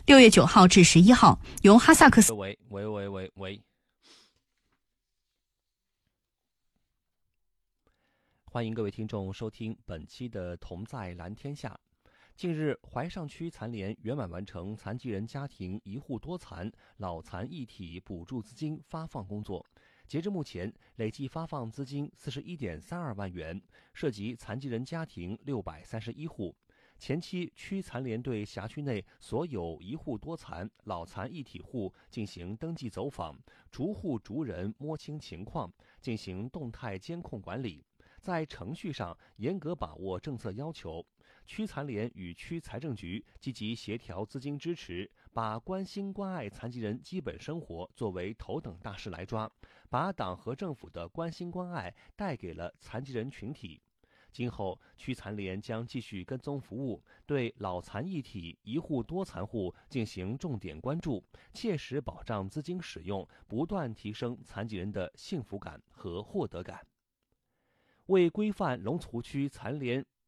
6月9号至11号，由哈萨克斯。 喂，欢迎各位听众收听本期的《同在蓝天下》。近日，怀上区残联圆满完成残疾人家庭一户多残、老残一体补助资金发放工作。截至目前，累计发放资金41.32万元，涉及残疾人家庭631户。前期区残联对辖区内所有一户多残、老残一体户进行登记走访，逐户逐人摸清情况，进行动态监控管理。在程序上严格把握政策要求，区残联与区财政局积极协调资金支持，把关心关爱残疾人基本生活作为头等大事来抓，把党和政府的关心关爱带给了残疾人群体。今后，区残联将继续跟踪服务，对老残一体、一户多残户进行重点关注，切实保障资金使用，不断提升残疾人的幸福感和获得感。为规范龙湖区残联